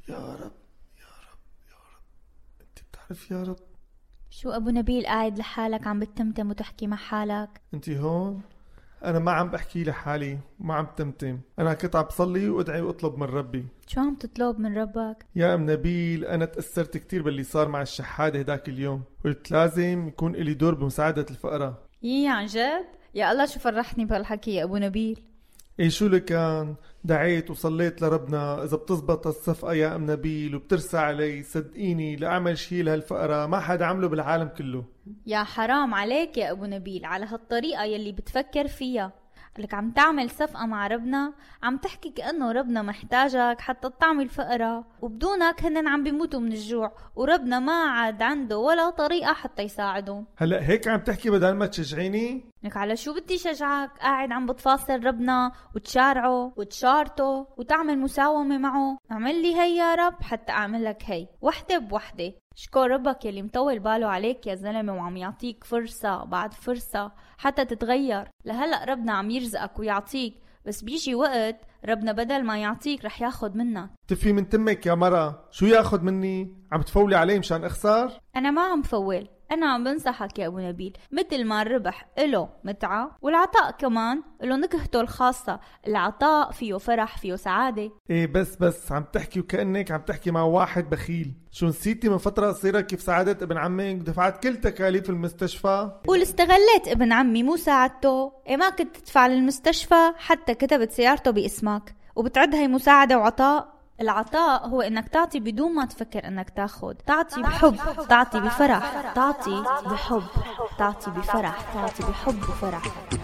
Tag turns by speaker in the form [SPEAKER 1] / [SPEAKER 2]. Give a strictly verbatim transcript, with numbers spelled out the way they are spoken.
[SPEAKER 1] يا رب يا رب يا رب، انت بتعرف يا رب.
[SPEAKER 2] شو أبو نبيل قاعد لحالك عم بتتمتم وتحكي مع حالك؟
[SPEAKER 1] انت هون؟ انا ما عم بحكي لحالي، ما عم تمتم، انا كنت عم بصلي وادعي واطلب من ربي.
[SPEAKER 2] شو عم تطلب من ربك؟
[SPEAKER 1] يا ام نبيل، انا تأثرت كتير باللي صار مع الشحادة هداك اليوم، قلت لازم يكون إلي دور بمساعدة الفقراء.
[SPEAKER 2] يي عن جد؟ يا الله شو فرحني بهالحكي يا أبو نبيل.
[SPEAKER 1] ايه شو اللي كان؟ دعيت وصليت لربنا اذا بتزبط الصفقة يا ام نبيل وبترسى علي، صدقيني لاعمل شي لهالفقراء ما حدا عمله بالعالم كله.
[SPEAKER 2] يا حرام عليك يا أبو نبيل على هالطريقة يلي بتفكر فيها. لك عم تعمل صفقة مع ربنا، عم تحكي كأنه ربنا محتاجك حتى تطعمي الفقراء، وبدونك هنن عم بيموتوا من الجوع، وربنا ما عاد عنده ولا طريقة حتى يساعدهم.
[SPEAKER 1] هلأ هيك عم تحكي بدل ما تشجعيني؟
[SPEAKER 2] لك على شو بدي شجعك؟ قاعد عم بتفاصل ربنا وتشارعه وتشارته وتعمل مساومة معه. اعمل لي هي يا رب حتى اعمل لك هي، وحدة بوحدة. شكر ربك يلي مطول باله عليك يا زلمة وعم يعطيك فرصة بعد فرصة حتى تتغير. لهلأ ربنا عم يرزقك ويعطيك، بس بيجي وقت ربنا بدل ما يعطيك رح ياخد منك.
[SPEAKER 1] تفي من تمك يا مرة، شو ياخد مني؟ عم تفولي علي مشان اخسر؟
[SPEAKER 2] انا ما عم فول، أنا عم بنصحك يا أبو نبيل. مثل ما الربح إله متعة، والعطاء كمان إله نكهته الخاصة. العطاء فيه فرح، فيه سعادة.
[SPEAKER 1] إيه بس بس عم تحكي وكأنك عم تحكي مع واحد بخيل. شو نسيتي من فترة قصيرة كيف ساعدت ابن عمك دفعت كل تكاليف المستشفى؟
[SPEAKER 2] قول استغليت ابن عمي مو ساعدته. إيه ما كنت تدفع للمستشفى حتى كتبت سيارته باسمك وبتعد هاي مساعدة وعطاء؟ العطاء هو انك تعطي بدون ما تفكر انك تاخد، تعطي بحب، تعطي بفرح، تعطي بحب، تعطي بفرح، تعطي بحب وفرح.